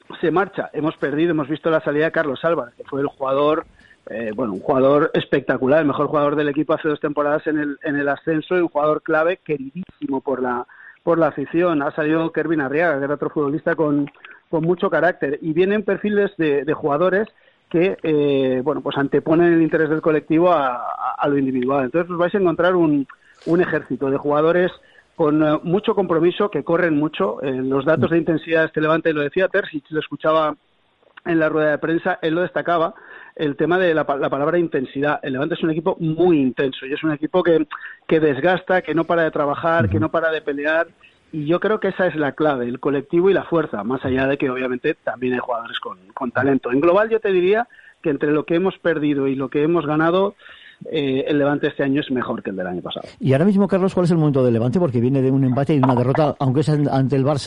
se marcha. Hemos visto la salida de Carlos Álvarez, que fue el jugador, un jugador espectacular, el mejor jugador del equipo hace 2 temporadas en el ascenso, y un jugador clave, queridísimo por la afición. Ha salido Kervin Arriaga, que era otro futbolista con mucho carácter, y vienen perfiles de jugadores que pues anteponen el interés del colectivo a lo individual. Entonces pues vais a encontrar un ejército de jugadores con mucho compromiso, que corren mucho. Los datos de intensidad de este Levante, lo decía Terzic, lo escuchaba en la rueda de prensa, él lo destacaba, el tema de la palabra intensidad. El Levante es un equipo muy intenso, y es un equipo que desgasta, que no para de trabajar, que no para de pelear, y yo creo que esa es la clave, el colectivo y la fuerza, más allá de que obviamente también hay jugadores con talento. En global yo te diría que entre lo que hemos perdido y lo que hemos ganado, el Levante este año es mejor que el del año pasado. Y ahora mismo, Carlos, ¿cuál es el momento del Levante? Porque viene de un empate y de una derrota, aunque es ante el Barça.